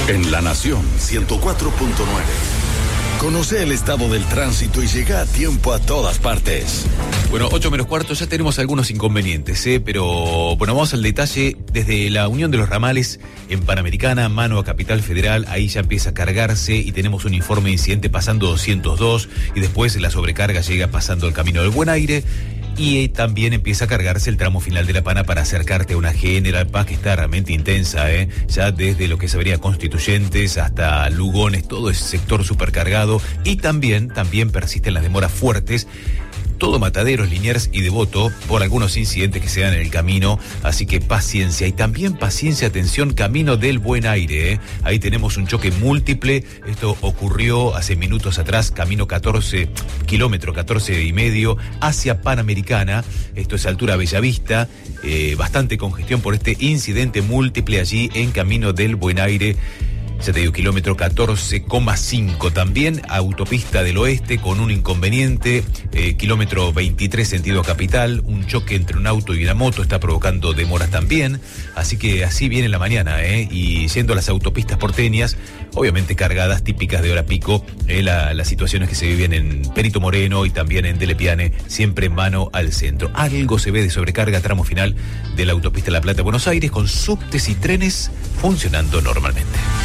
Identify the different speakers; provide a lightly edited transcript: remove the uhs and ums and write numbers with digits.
Speaker 1: En La Nación 104.9. Conoce el estado del tránsito y llega a tiempo a todas partes.
Speaker 2: Bueno, 8:45, ya tenemos algunos inconvenientes, pero bueno, vamos al detalle. Desde la Unión de los Ramales en Panamericana, mano a Capital Federal, ahí ya empieza a cargarse y tenemos un informe de incidente pasando 202 y después la sobrecarga llega pasando el Camino del Buen Aire. Y también empieza a cargarse el tramo final de La Pana para acercarte a una General Paz que está realmente intensa, ya desde lo que se vería Constituyentes hasta Lugones, todo ese sector supercargado. Y también persisten las demoras fuertes. Todo Mataderos, Liniers y Devoto por algunos incidentes que se dan en el camino, así que paciencia y también paciencia, atención, Camino del Buen Aire, Ahí tenemos un choque múltiple, esto ocurrió hace minutos atrás, camino 14, kilómetro 14 y medio hacia Panamericana, esto es altura Bellavista, bastante congestión por este incidente múltiple allí en Camino del Buen Aire. Ya te digo, kilómetro 14,5. También autopista del oeste con un inconveniente, kilómetro 23 sentido capital, un choque entre un auto y una moto está provocando demoras también, así que así viene la mañana, y siendo las autopistas porteñas, obviamente cargadas, típicas de hora pico, las situaciones que se viven en Perito Moreno y también en Delepiane, siempre en mano al centro. Algo se ve de sobrecarga tramo final de la autopista La Plata-Buenos Aires con subtes y trenes funcionando normalmente.